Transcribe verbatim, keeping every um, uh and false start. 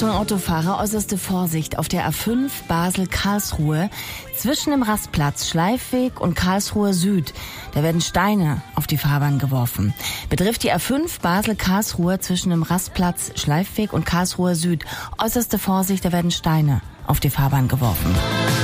Achtung Autofahrer, äußerste Vorsicht auf der A fünf Basel-Karlsruhe zwischen dem Rastplatz Schleifweg und Karlsruhe Süd. Da werden Steine auf die Fahrbahn geworfen. Betrifft die A fünf Basel-Karlsruhe zwischen dem Rastplatz Schleifweg und Karlsruhe Süd. Äußerste Vorsicht, da werden Steine auf die Fahrbahn geworfen.